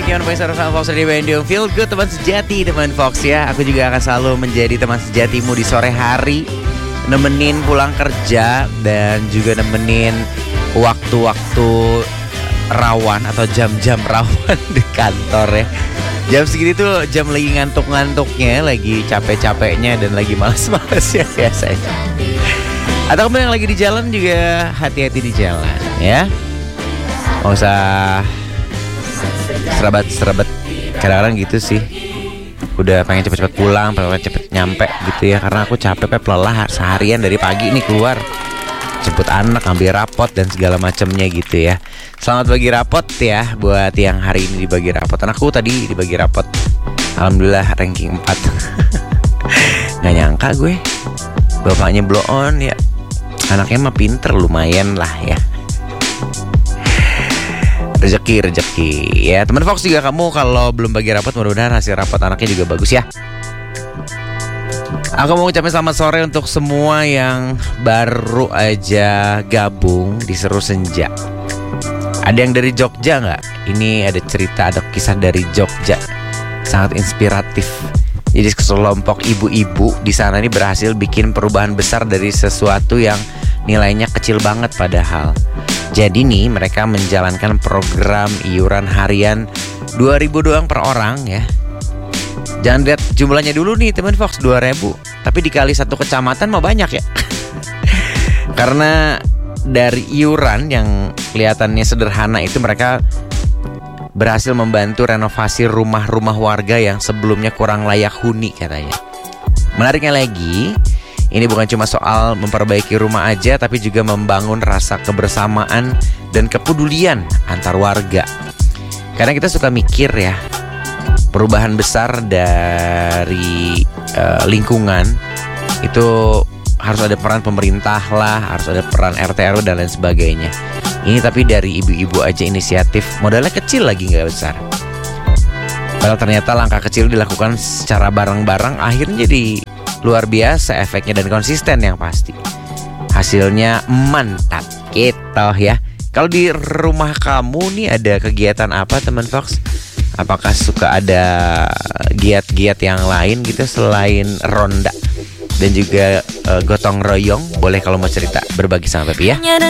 Nyaman Voice sama Fox di Bandung. Feel good teman sejati teman Fox ya. Aku juga akan selalu menjadi teman sejatimu di sore hari, nemenin pulang kerja dan juga nemenin waktu-waktu rawan atau jam-jam rawan di kantor ya. Jam segini tuh jam lagi ngantuk-ngantuknya, lagi capek-capeknya dan lagi malas-malasnya biasanya. Atau kamu yang lagi di jalan juga hati-hati di jalan ya. Nggak usah serabat-serabat. Kadang-kadang gitu sih. Udah pengen cepet-cepet pulang, pengen cepet nyampe gitu ya. Karena aku capek, lelah seharian dari pagi nih keluar, jemput anak, ambil rapot dan segala macamnya gitu ya. Selamat bagi rapot ya buat yang hari ini dibagi rapot. Anakku tadi dibagi rapot, alhamdulillah ranking 4. Gak nyangka gue, bapaknya blow on ya. Anaknya mah pinter lumayan lah ya. Rezeki ya. Teman Fox juga kamu kalau belum bagi rapot, mudah-mudahan hasil rapot anaknya juga bagus ya. Aku mau ucapin selamat sore untuk semua yang baru aja gabung di Seru Senja. Ada yang dari Jogja nggak? Ini ada cerita, ada kisah dari Jogja, sangat inspiratif. Jadi sekelompok ibu-ibu di sana ini berhasil bikin perubahan besar dari sesuatu yang nilainya kecil banget padahal. Jadi nih mereka menjalankan program iuran harian 2.000 doang per orang ya. Jangan lihat jumlahnya dulu nih teman Fox, 2.000. Tapi dikali satu kecamatan mah banyak ya. Karena dari iuran yang kelihatannya sederhana itu mereka berhasil membantu renovasi rumah-rumah warga yang sebelumnya kurang layak huni katanya. Menariknya lagi, ini bukan cuma soal memperbaiki rumah aja, tapi juga membangun rasa kebersamaan dan kepedulian antar warga. Karena kita suka mikir ya, perubahan besar dari lingkungan itu harus ada peran pemerintah lah, harus ada peran RT RW dan lain sebagainya. Ini tapi dari ibu-ibu aja inisiatif, modalnya kecil lagi nggak besar. Padahal ternyata langkah kecil dilakukan secara bareng-bareng, akhirnya jadi luar biasa efeknya dan konsisten yang pasti. Hasilnya mantap gitu ya. Kalau di rumah kamu nih ada kegiatan apa teman Fox? Apakah suka ada giat-giat yang lain gitu selain ronda dan juga gotong royong? Boleh kalau mau cerita berbagi sama Pepi ya.